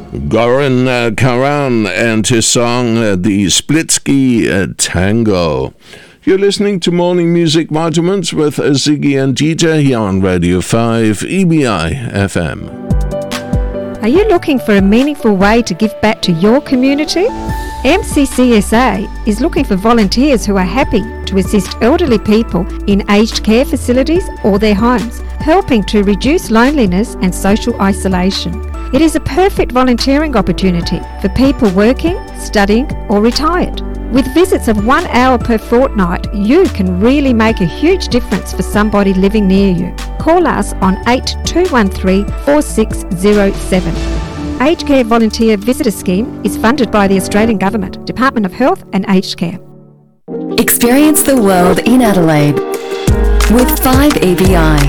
Goran Karan and his song The Splitsky Tango. You're listening to Morning Music Vitamins with Ziggy and DJ here on Radio 5 EBI FM. Are you looking for a meaningful way to give back to your community? MCCSA is looking for volunteers who are happy to assist elderly people in aged care facilities or their homes, helping to reduce loneliness and social isolation. It is a perfect volunteering opportunity for people working, studying or retired. With visits of 1 hour per fortnight, you can really make a huge difference for somebody living near you. Call us on 8213 4607. Aged Care Volunteer Visitor Scheme is funded by the Australian Government, Department of Health and Aged Care. Experience the world in Adelaide with 5EBI.